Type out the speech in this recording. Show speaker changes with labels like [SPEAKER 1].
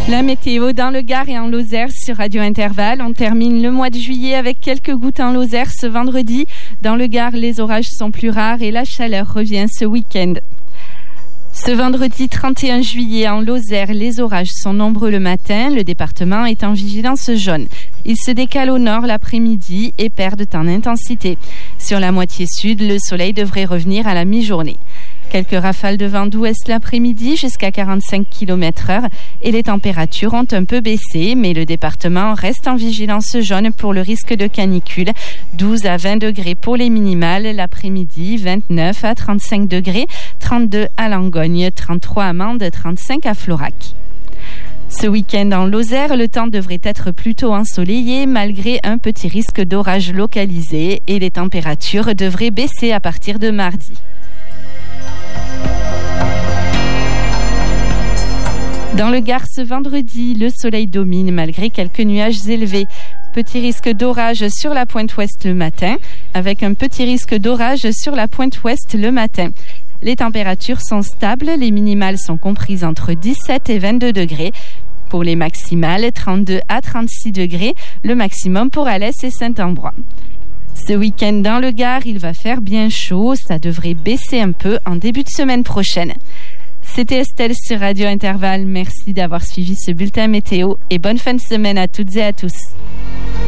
[SPEAKER 1] La météo dans le Gard et en Lozère sur Radio Intervalle. On termine le mois de juillet avec quelques gouttes en Lozère ce vendredi. Dans le Gard, les orages sont plus rares et la chaleur revient ce week-end. Ce vendredi 31 juillet en Lozère, les orages sont nombreux le matin. Le département est en vigilance jaune. Ils se décalent au nord l'après-midi et perdent en intensité. Sur la moitié sud, le soleil devrait revenir à la mi-journée. Quelques rafales de vent d'ouest l'après-midi jusqu'à 45 km/h et les températures ont un peu baissé, mais le département reste en vigilance jaune pour le risque de canicule. 12 à 20 degrés pour les minimales, l'après-midi 29 à 35 degrés, 32 à Langogne, 33 à Mende, 35 à Florac. Ce week-end en Lozère, le temps devrait être plutôt ensoleillé malgré un petit risque d'orage localisé et les températures devraient baisser à partir de mardi. Dans le Gard ce vendredi, le soleil domine malgré quelques nuages élevés. Petit risque d'orage sur la pointe ouest le matin, avec un petit risque d'orage sur la pointe ouest le matin. Les températures sont stables, les minimales sont comprises entre 17 et 22 degrés. Pour les maximales, 32 à 36 degrés, le maximum pour Alès et Saint-Ambrois. Ce week-end dans le Gard, il va faire bien chaud, ça devrait baisser un peu en début de semaine prochaine. C'était Estelle sur Radio Intervalle. Merci d'avoir suivi ce bulletin météo et bonne fin de semaine à toutes et à tous.